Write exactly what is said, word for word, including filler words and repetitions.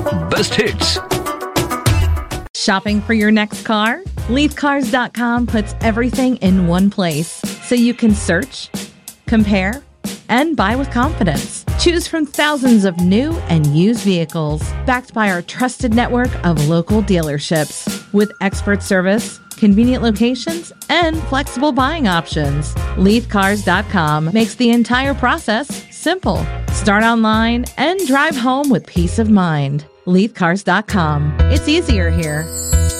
best hits. Shopping for your next car? Leaf Cars dot com puts everything in one place so you can search, compare, and buy with confidence. Choose from thousands of new and used vehicles backed by our trusted network of local dealerships with expert service, convenient locations, and flexible buying options. Leaf Cars dot com makes the entire process simple. Start online and drive home with peace of mind. Leaf Cars dot com. It's easier here.